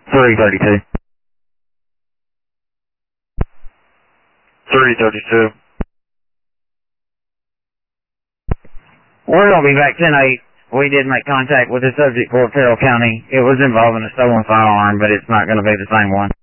332. 332. We're going to be back 10-8. We did make contact with the subject for Terrell County. It was involving a stolen firearm, but it's not going to be the same one.